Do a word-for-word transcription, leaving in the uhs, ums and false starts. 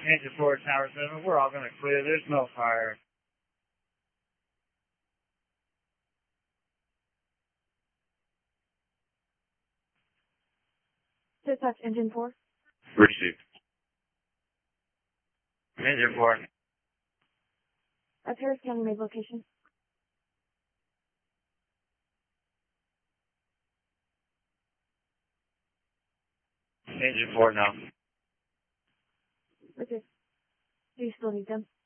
Engine four, Tower seven, we're all going to clear. There's no fire. Dispatch, Engine four. Received. Engine four. At Harris County Maid location. Engine four now. Okay. Do you still need them?